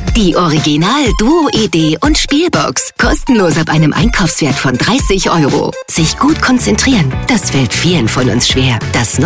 Die Original-Duo-Idee und Spielbox. Kostenlos ab einem Einkaufswert von 30 €. Sich gut konzentrieren, das fällt vielen von uns schwer. Das